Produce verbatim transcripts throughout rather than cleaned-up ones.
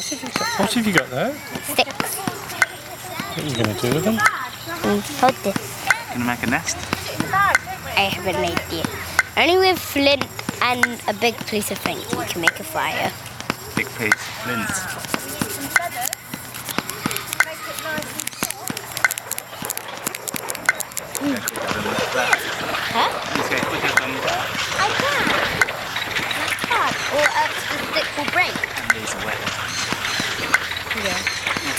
What have you got there? Sticks. What are you going to do with them? Mm, hold this. Going to make a nest? I have an idea. Only with flint and a big piece of flint you can make a fire. Big piece of flint. Mm. Huh? I can. I can. Or else the stick will break. And these are wet. Yeah.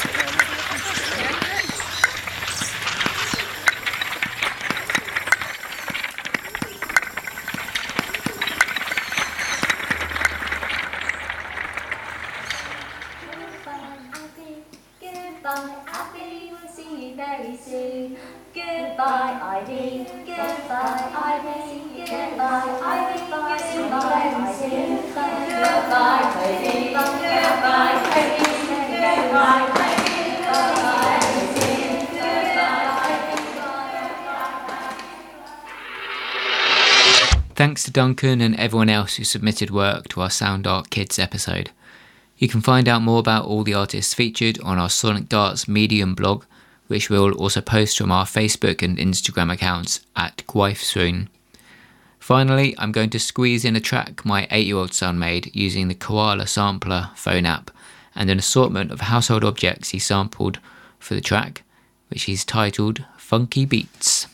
Goodbye, Ivy, we'll see you very soon. Goodbye, Ivy, goodbye, Ivy, goodbye, Ivy, we'll see you very soon. Goodbye, Ivy, goodbye, Ivy, goodbye, Ivy, goodbye, Ivy, goodbye. Thanks to Duncan and everyone else who submitted work to our Sound Art Kids episode. You can find out more about all the artists featured on our Sonic Darts Medium blog, which we'll also post from our Facebook and Instagram accounts at Gwaithswoon. Finally, I'm going to squeeze in a track my eight-year-old son made using the Koala Sampler phone app and an assortment of household objects he sampled for the track, which he's titled Funky Beats.